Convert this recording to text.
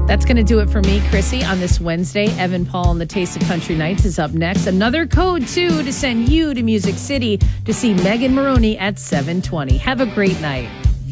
That's going to do it for me, Chrissy, on this Wednesday. Evan Paul and the Taste of Country Nights is up next. Another code, too, to send you to Music City to see Megan Maroney at 7:20. Have a great night.